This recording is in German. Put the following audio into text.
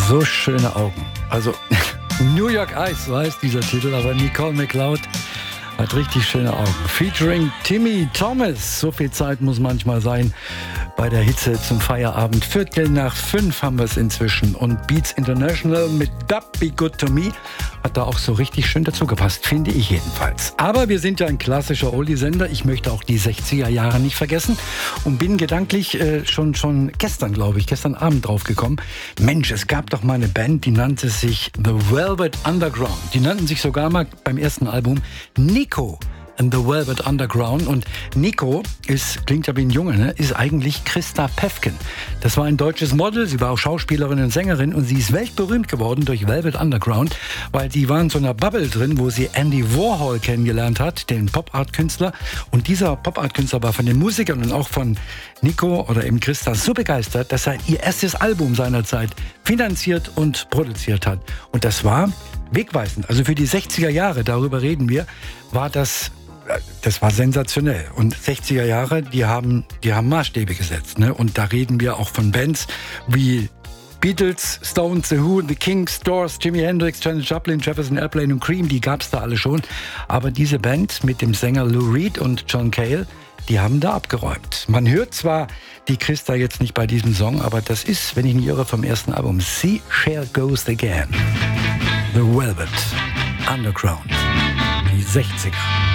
So schöne Augen. Also New York Eyes, so heißt dieser Titel, aber Nicole McLeod hat richtig schöne Augen. Featuring Timmy Thomas. So viel Zeit muss manchmal sein bei der Hitze zum Feierabend. 4:45 haben wir es inzwischen. Und Beats International mit Dub Be Good To Me hat da auch so richtig schön dazu gepasst, finde ich jedenfalls. Aber wir sind ja ein klassischer Oldie-Sender. Ich möchte auch die 60er Jahre nicht vergessen und bin gedanklich schon gestern Abend drauf gekommen. Mensch, es gab doch mal eine Band, die nannte sich The Velvet Underground. Die nannten sich sogar mal beim ersten Album Nico and the Velvet Underground. Und Nico klingt ja wie ein Junge, ne? Ist eigentlich Christa Päffken. Das war ein deutsches Model, sie war auch Schauspielerin und Sängerin und sie ist weltberühmt geworden durch Velvet Underground, weil die waren in so einer Bubble drin, wo sie Andy Warhol kennengelernt hat, den Pop-Art-Künstler. Und dieser Pop-Art-Künstler war von den Musikern und auch von Nico oder eben Christa so begeistert, dass er ihr erstes Album seinerzeit finanziert und produziert hat. Und das war wegweisend. Also für die 60er Jahre, darüber reden wir, das war sensationell. Und 60er Jahre, die haben Maßstäbe gesetzt. Ne? Und da reden wir auch von Bands wie Beatles, Stones, The Who, The Kings, Doors, Jimi Hendrix, Janis Joplin, Jefferson Airplane und Cream, die gab es da alle schon. Aber diese Band mit dem Sänger Lou Reed und John Cale, die haben da abgeräumt. Man hört zwar die Christa jetzt nicht bei diesem Song, aber das ist, wenn ich nicht irre, vom ersten Album. See Share Goes Again. The Velvet Underground. Die 60er.